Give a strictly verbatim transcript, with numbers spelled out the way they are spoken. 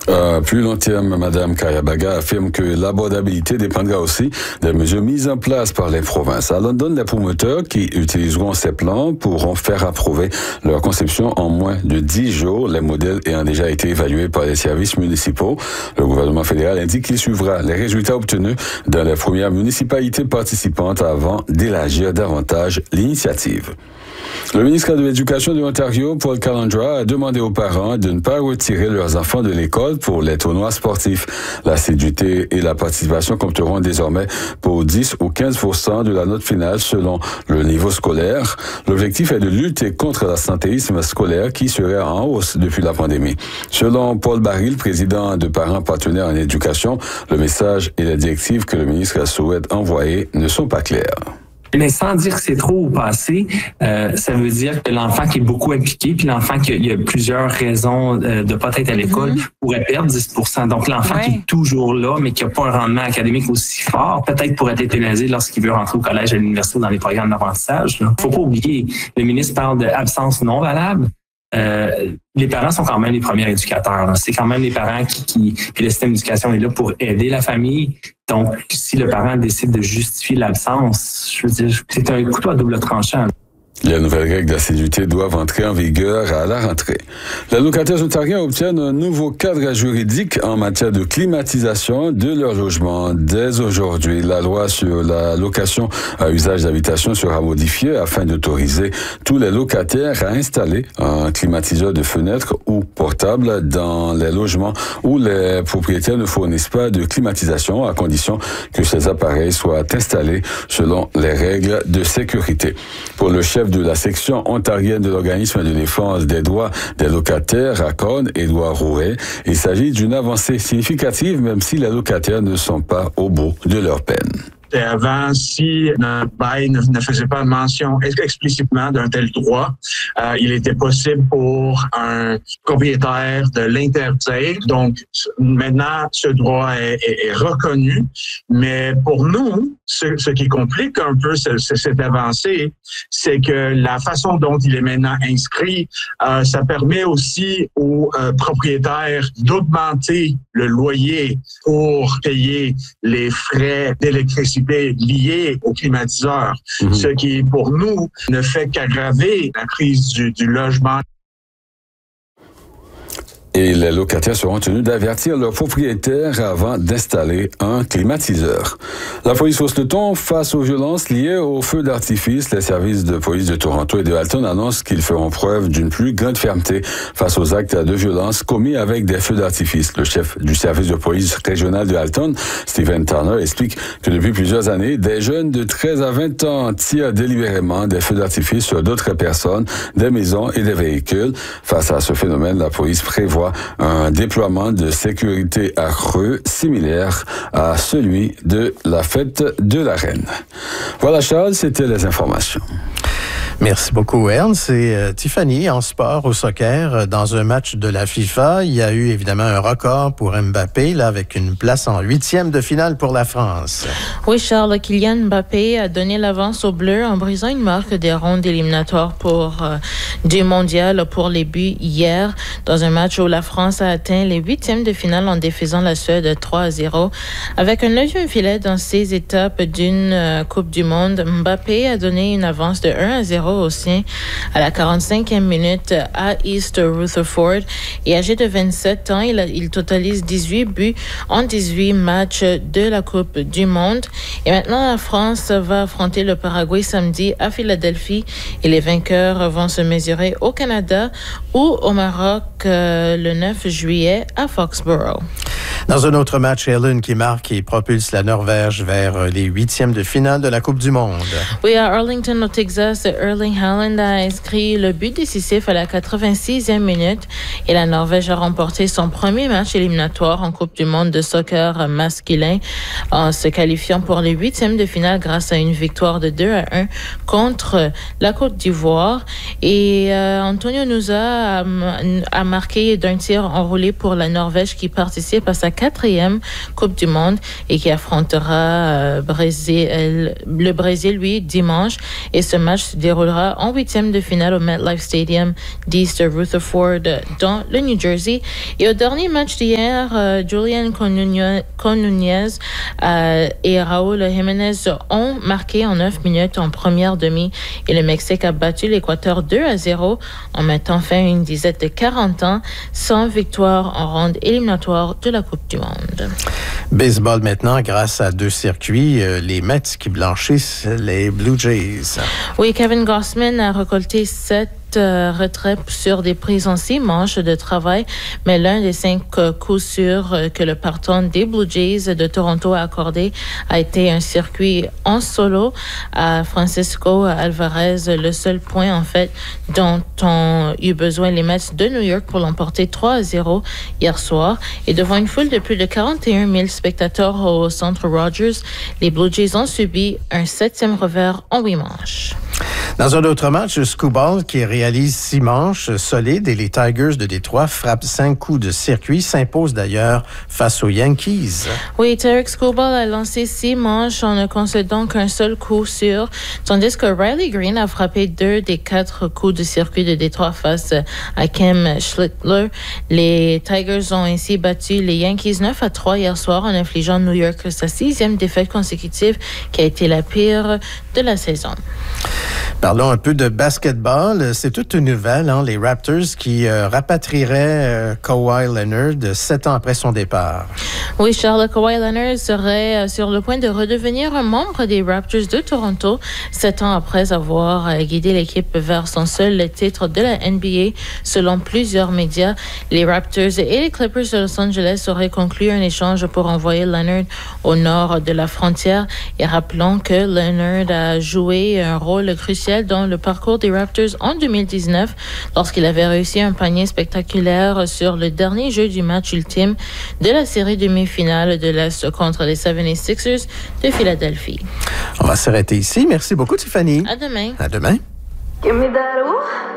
À plus long terme, Mme Kayabaga affirme que l'abordabilité dépendra aussi des mesures mises en place par les provinces. À London, les promoteurs qui utiliseront ces plans pourront faire approuver leur conception en moins de dix jours, les modèles ayant déjà été évalués par les services municipaux. Le gouvernement fédéral indique qu'il suivra les résultats obtenus dans les premières municipalités participantes avant d'élargir davantage l'initiative. Le ministre de l'Éducation de l'Ontario, Paul Calandra, a demandé aux parents de ne pas retirer leurs enfants de l'école pour les tournois sportifs. L'assiduité et la participation compteront désormais pour dix ou quinze pour cent de la note finale selon le niveau scolaire. L'objectif est de lutter contre l'absentéisme scolaire qui serait en hausse depuis la pandémie. Selon Paul Baril, président de Parents partenaires en éducation, le message et les directives que le ministre souhaite envoyer ne sont pas clairs. Mais sans dire que c'est trop ou pas assez, euh, ça veut dire que l'enfant qui est beaucoup impliqué, puis l'enfant qui a, il y a plusieurs raisons euh, de pas être à l'école, mm-hmm. pourrait perdre dix pour cent. Donc l'enfant ouais. qui est toujours là, mais qui n'a pas un rendement académique aussi fort, peut-être pourrait être pénalisé lorsqu'il veut rentrer au collège, à l'université ou dans les programmes d'apprentissage. Il faut pas oublier, le ministre parle d'absence non valable. Euh, les parents sont quand même les premiers éducateurs. Là. C'est quand même les parents qui, qui, puis le système d'éducation est là pour aider la famille. Donc, si le parent décide de justifier l'absence, je veux dire, c'est un couteau à double tranchant. Les nouvelles règles d'assiduité doivent entrer en vigueur à la rentrée. Les locataires ontariens obtiennent un nouveau cadre juridique en matière de climatisation de leur logement. Dès aujourd'hui, la loi sur la location à usage d'habitation sera modifiée afin d'autoriser tous les locataires à installer un climatiseur de fenêtre ou portable dans les logements où les propriétaires ne fournissent pas de climatisation, à condition que ces appareils soient installés selon les règles de sécurité. Pour le chef de la section ontarienne de l'organisme de défense des droits des locataires à Corne, Édouard Rouet, il s'agit d'une avancée significative même si les locataires ne sont pas au bout de leur peine. Et avant, si notre bail ne, ne faisait pas mention explicitement d'un tel droit, euh, il était possible pour un propriétaire de l'interdire. Donc, maintenant, ce droit est, est, est reconnu. Mais pour nous, ce, ce qui complique un peu ce, ce, cette avancée, c'est que la façon dont il est maintenant inscrit, euh, ça permet aussi aux euh, propriétaires d'augmenter le loyer pour payer les frais d'électricité liés au climatiseur, mmh. ce qui, pour nous, ne fait qu'aggraver la crise du, du logement. Et les locataires seront tenus d'avertir leurs propriétaires avant d'installer un climatiseur. La police hausse le ton face aux violences liées aux feux d'artifice. Les services de police de Toronto et de Halton annoncent qu'ils feront preuve d'une plus grande fermeté face aux actes de violence commis avec des feux d'artifice. Le chef du service de police régional de Halton, Stephen Turner, explique que depuis plusieurs années, des jeunes de treize à vingt ans tirent délibérément des feux d'artifice sur d'autres personnes, des maisons et des véhicules. Face à ce phénomène, la police prévoit un déploiement de sécurité accru similaire à celui de la fête de la Reine. Voilà, Charles, c'était les informations. Merci beaucoup, Ernst. Et euh, Tiffany, en sport, au soccer, dans un match de la FIFA, il y a eu évidemment un record pour Mbappé, là, avec une place en huitième de finale pour la France. Oui, Charles, Kylian Mbappé a donné l'avance aux Bleus en brisant une marque des rondes éliminatoires pour euh, du mondial pour les buts hier, dans un match où la France a atteint les huitièmes de finale en défaisant la Suède trois à zéro. Avec un neuvième filet dans six étapes d'une euh, Coupe du Monde, Mbappé a donné une avance de un à zéro au sien à la quarante-cinquième minute à East Rutherford. Et âgé de vingt-sept ans, il, a, il totalise dix-huit buts en dix-huit matchs de la Coupe du Monde. Et maintenant, la France va affronter le Paraguay samedi à Philadelphie et les vainqueurs vont se mesurer au Canada ou au Maroc euh, le neuf juillet à Foxborough. Dans un autre match, Ellen qui marque et propulse la Norvège vers les huitièmes de finale de la Coupe du Monde. Oui, à Arlington, au Texas, Erling Haaland a inscrit le but décisif à la quatre-vingt-sixième minute et la Norvège a remporté son premier match éliminatoire en Coupe du Monde de soccer masculin en se qualifiant pour les huitièmes de finale grâce à une victoire de deux à un contre la Côte d'Ivoire. Et euh, Antonio Nusa a, a marqué d'un tir enroulé pour la Norvège qui participe à sa quatrième Coupe du Monde et qui affrontera euh, Brésil, le Brésil, lui, dimanche. Et ce match se déroulera en huitième de finale au MetLife Stadium d'East Rutherford dans le New Jersey. Et au dernier match d'hier, euh, Julian Conunez euh, et Raúl Jiménez ont marqué en neuf minutes en première demi et le Mexique a battu l'Équateur deux à zéro en mettant fin à une disette de quarante ans sans victoire en ronde éliminatoire de la Coupe du Monde. Baseball maintenant, grâce à deux circuits, euh, les Mets qui blanchissent les Blue Jays. Oui, Kevin Gausman a récolté sept Euh, retrait sur des prises en six manches de travail, mais l'un des cinq euh, coups sûrs euh, que le partant des Blue Jays de Toronto a accordé a été un circuit en solo à Francisco Alvarez, le seul point en fait dont ont eu besoin les Mets de New York pour l'emporter trois à zéro hier soir. Et devant une foule de plus de quarante et un mille spectateurs au centre Rogers, les Blue Jays ont subi un septième revers en huit manches. Dans un autre match, le Skubal, qui réalise six manches solides, et les Tigers de Détroit frappent cinq coups de circuit, s'impose d'ailleurs face aux Yankees. Oui, Tarek Skubal a lancé six manches en ne concédant qu'un seul coup sûr, tandis que Riley Green a frappé deux des quatre coups de circuit de Détroit face à Kim Schlittler. Les Tigers ont ainsi battu les Yankees neuf à trois hier soir en infligeant New York sa sixième défaite consécutive qui a été la pire de la saison. Parlons un peu de basketball. C'est toute une nouvelle, hein? Les Raptors qui euh, rapatrieraient euh, Kawhi Leonard sept ans après son départ. Oui, Charles, Kawhi Leonard serait euh, sur le point de redevenir un membre des Raptors de Toronto, sept ans après avoir euh, guidé l'équipe vers son seul titre de la N B A. Selon plusieurs médias, les Raptors et les Clippers de Los Angeles auraient conclu un échange pour envoyer Leonard au nord de la frontière. Et rappelons que Leonard a joué un rôle crucial dans le parcours des Raptors en deux mille dix-neuf lorsqu'il avait réussi un panier spectaculaire sur le dernier jeu du match ultime de la série demi-finale de l'Est contre les soixante-seize ers de Philadelphie. On va s'arrêter ici. Merci beaucoup, Tiffany. À demain. À demain. Give me that ooh.